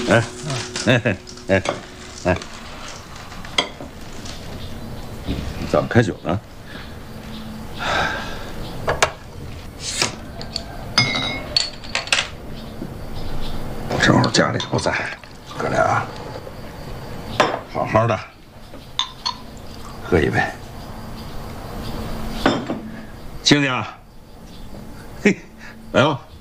哎，怎么开酒呢？我正好家里不在，哥俩好好的喝一杯。亲家，嘿，来吧。